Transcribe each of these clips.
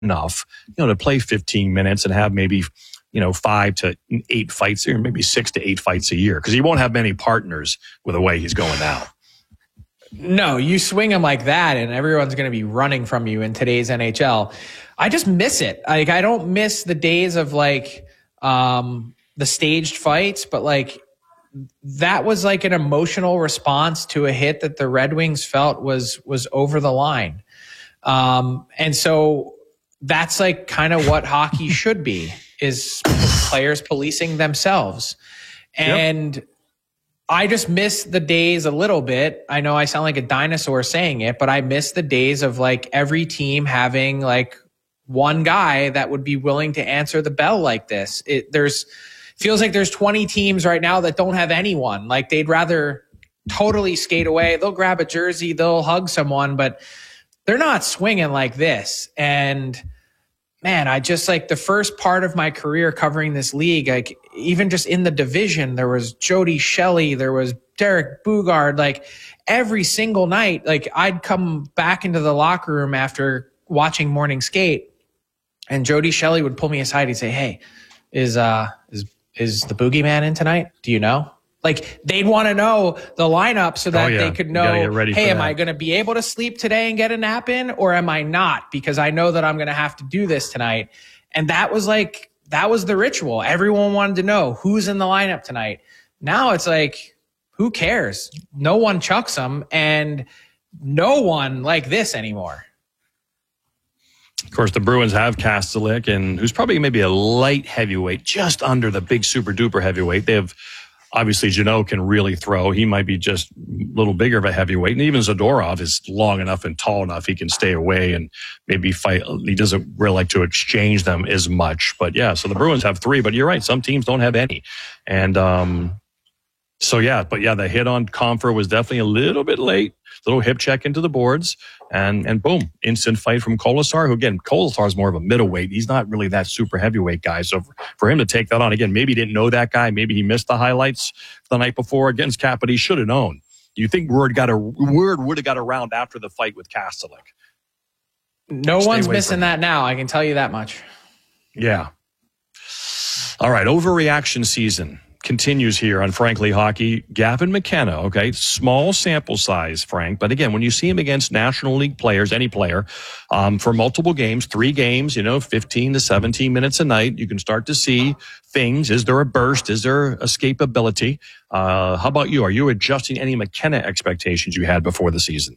enough, to play 15 minutes and have maybe, 5 to 8 fights or maybe 6 to 8 fights a year, because he won't have many partners with the way he's going now. No, you swing him like that and everyone's going to be running from you in today's NHL. I just miss it. Like, I don't miss the days of the staged fights, but that was like an emotional response to a hit that the Red Wings felt was over the line. And so that's kind of what hockey should be, is players policing themselves. And yep. I just miss the days a little bit. I know I sound like a dinosaur saying it, but I miss the days of every team having one guy that would be willing to answer the bell like this. Feels like there's 20 teams right now that don't have anyone. They'd rather totally skate away. They'll grab a jersey, they'll hug someone, but they're not swinging like this. And man, I just the first part of my career covering this league, even just in the division, there was Jody Shelley, there was Derek Bugard, every single night, I'd come back into the locker room after watching morning skate, and Jody Shelley would pull me aside. He'd say, "Hey, is the boogeyman in tonight? Do you know?" They'd want to know the lineup so that they could know, hey, am I going to be able to sleep today and get a nap in, or am I not? Because I know that I'm going to have to do this tonight. And that was the ritual. Everyone wanted to know who's in the lineup tonight. Now it's who cares? No one chucks them, and no one like this anymore. Of course, the Bruins have Kastelik, and who's probably maybe a light heavyweight, just under the big super duper heavyweight. They have, obviously, Janot can really throw. He might be just a little bigger of a heavyweight. And even Zadorov is long enough and tall enough he can stay away and maybe fight. He doesn't really like to exchange them as much. But yeah, so the Bruins have 3. But you're right, some teams don't have any. And the hit on Compher was definitely a little bit late. Little hip check into the boards, and boom, instant fight from Kolesar, who, again, Kolesar is more of a middleweight. He's not really that super heavyweight guy. So for him to take that on, again, maybe he didn't know that guy. Maybe he missed the highlights the night before against Cap, but he should have known. Do you think word would have got around after the fight with Kastelik? No one's missing that now. I can tell you that much. Yeah. All right, overreaction season continues here on Frankly Hockey. Gavin McKenna, okay, small sample size, Frank, but again, when you see him against National League players, any player, for multiple games, 3 games, 15 to 17 minutes a night, you can start to see things. Is there a burst? Is there escapability? How about you? Are you adjusting any McKenna expectations you had before the season?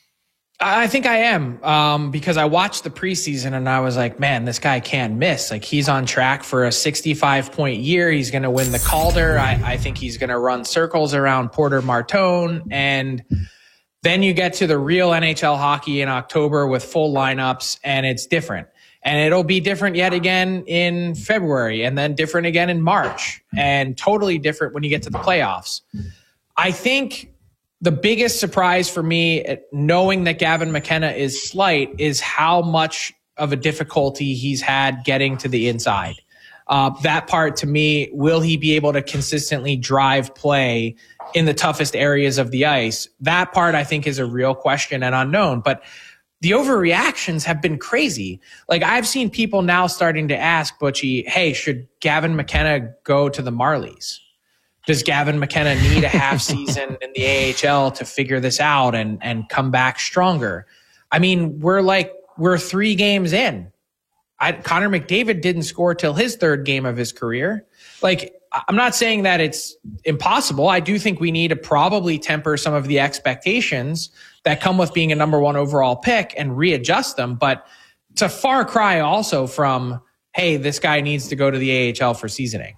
I think I am, because I watched the preseason and I was like, man, this guy can't miss. He's on track for a 65-point year. He's going to win the Calder. I think he's going to run circles around Porter Martone. And then you get to the real NHL hockey in October with full lineups, and it's different. And it'll be different yet again in February, and then different again in March, and totally different when you get to the playoffs. I think the biggest surprise for me, knowing that Gavin McKenna is slight, is how much of a difficulty he's had getting to the inside. That part, to me, will he be able to consistently drive play in the toughest areas of the ice? That part, I think, is a real question and unknown. But the overreactions have been crazy. I've seen people now starting to ask Butchie, hey, should Gavin McKenna go to the Marlies? Does Gavin McKenna need a half season in the AHL to figure this out and come back stronger? I mean, we're 3 games in. Connor McDavid didn't score till his 3rd game of his career. I'm not saying that it's impossible. I do think we need to probably temper some of the expectations that come with being a number 1 overall pick and readjust them. But it's a far cry also from, hey, this guy needs to go to the AHL for seasoning.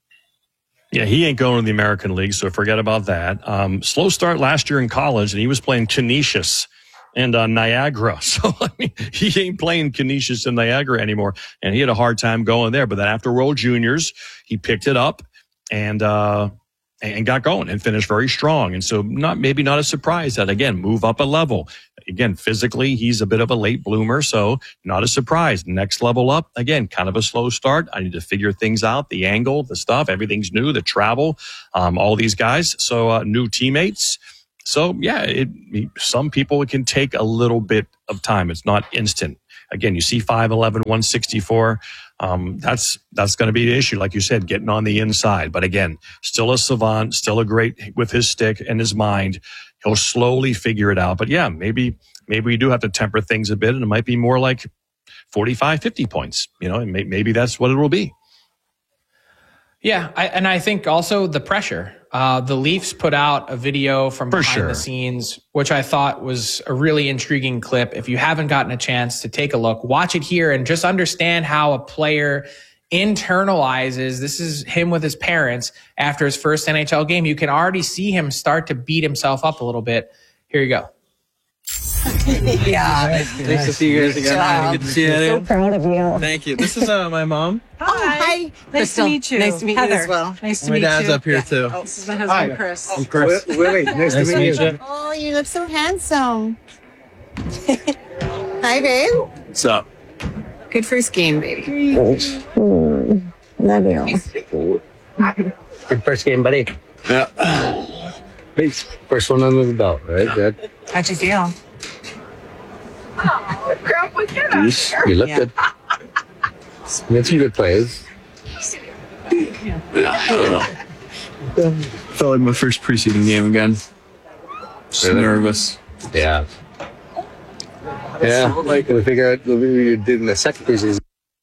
Yeah, he ain't going to the American League, so forget about that. Slow start last year in college, and he was playing Canisius and Niagara. So, he ain't playing Canisius and Niagara anymore, and he had a hard time going there. But then after World Juniors, he picked it up and got going and finished very strong. And so maybe not a surprise that, again, move up a level. Again, physically, he's a bit of a late bloomer, so not a surprise. Next level up, again, kind of a slow start. I need to figure things out, the angle, the stuff, everything's new, the travel, all these guys. So new teammates. So, yeah, some people, it can take a little bit of time. It's not instant. again, you see 5'11", 164. That's going to be the issue. Like you said, getting on the inside. But again, still a savant, still a great with his stick and his mind. He'll slowly figure it out. But yeah, maybe we do have to temper things a bit, and it might be more like 45, 50 points, and maybe that's what it will be. Yeah, I think also the pressure. The Leafs put out a video from behind the scenes, which I thought was a really intriguing clip. If you haven't gotten a chance to take a look, watch it here and just understand how a player internalizes. This is him with his parents after his first NHL game. You can already see him start to beat himself up a little bit. Here you go. Yeah. Nice to see you guys again. Good to see you. So proud of you. Thank you. This is my mom. Hi. Nice to meet you. Nice to meet Heather. you as well. Nice to My meet you. dad's up here too. This is my husband, Chris. I'm Chris. Willie, nice to meet you. Oh, you look so handsome. Hi, babe. What's up? Good first game, baby. Love you. Good first game, buddy. Yeah. Please. First one under the belt, right? Good. How'd you feel? You look good. You had some good plays. Felt like my first preseason game again. So nervous. Yeah. Yeah. Like we figure out what we did in the second preseason.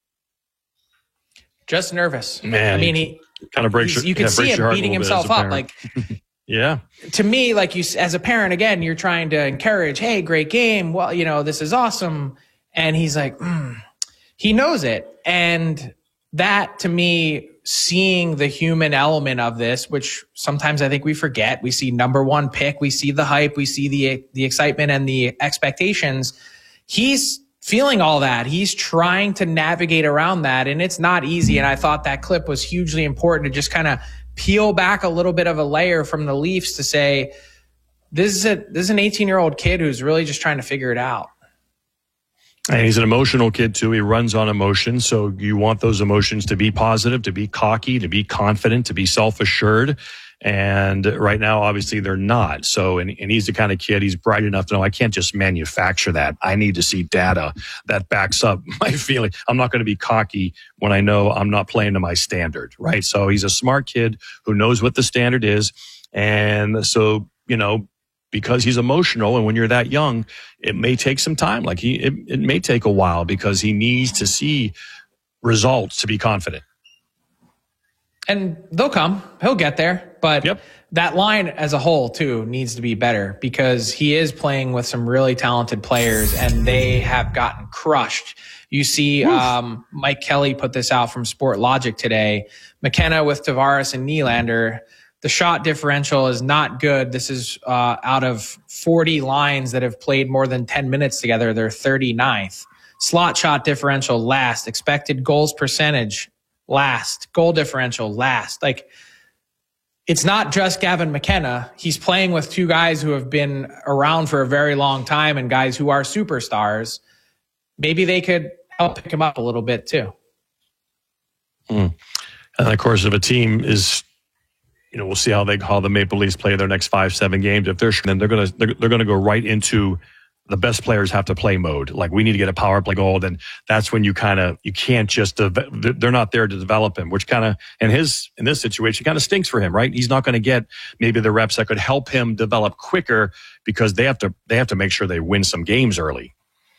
Just nervous. Man, I mean, he kind of breaks. you can see breaks him your heart a beating little bit as himself a up. parent. Like, yeah. to me, like you, as a parent, again, you're trying to encourage, hey, great game. Well, this is awesome. And he's like, he knows it. And that, to me, seeing the human element of this, which sometimes I think we forget. We see number one pick, we see the hype, we see the excitement and the expectations. He's feeling all that. He's trying to navigate around that, and it's not easy. And I thought that clip was hugely important to just kind of peel back a little bit of a layer from the Leafs to say, this is an 18-year-old kid who's really just trying to figure it out. And he's an emotional kid too. He runs on emotion. So you want those emotions to be positive, to be cocky, to be confident, to be self-assured. And right now, obviously, they're not. So, and he's the kind of kid, he's bright enough to know I can't just manufacture that. I need to see data that backs up my feeling. I'm not going to be cocky when I know I'm not playing to my standard, right? So he's a smart kid who knows what the standard is. And so, because he's emotional, and when you're that young, it may take some time. Like it may take a while because he needs to see results to be confident. And they'll come. He'll get there. But that line as a whole, too, needs to be better because he is playing with some really talented players, and they have gotten crushed. You see Mike Kelly put this out from Sport Logic today. McKenna with Tavares and Nylander, the shot differential is not good. This is out of 40 lines that have played more than 10 minutes together. They're 39th. Slot shot differential last. Expected goals percentage last. Goal differential last. Like, it's not just Gavin McKenna. He's playing with two guys who have been around for a very long time and guys who are superstars. Maybe they could help pick him up a little bit too. And of course, if a team is, we'll see how the Maple Leafs play their next 5-7 games. If then they're gonna go right into the best players have to play mode. Like, we need to get a power play goal. Then that's when you can't just, they're not there to develop him, which kind of, in this situation, kind of stinks for him, right? He's not going to get maybe the reps that could help him develop quicker because they have to make sure they win some games early.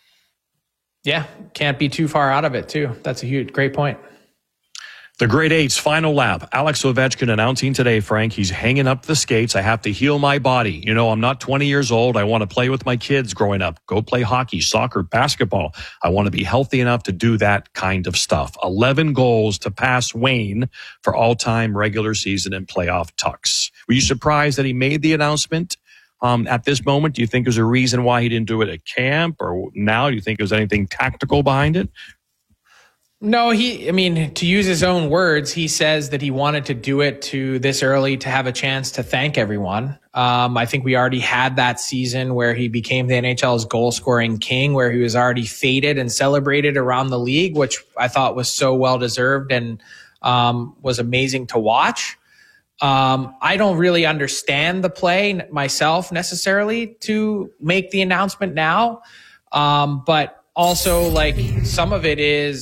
Yeah. Can't be too far out of it too. That's a great point. The grade 8's final lap. Alex Ovechkin announcing today, Frank, he's hanging up the skates. I have to heal my body. I'm not 20 years old. I want to play with my kids growing up. Go play hockey, soccer, basketball. I want to be healthy enough to do that kind of stuff. 11 goals to pass Wayne for all-time regular season and playoff tucks. Were you surprised that he made the announcement at this moment? Do you think there's a reason why he didn't do it at camp or now? Do you think there's anything tactical behind it? No, to use his own words, he says that he wanted to do it to this early to have a chance to thank everyone. I think we already had that season where he became the NHL's goal scoring king, where he was already feted and celebrated around the league, which I thought was so well deserved and was amazing to watch. I don't really understand the play myself necessarily to make the announcement now. But also like some of it is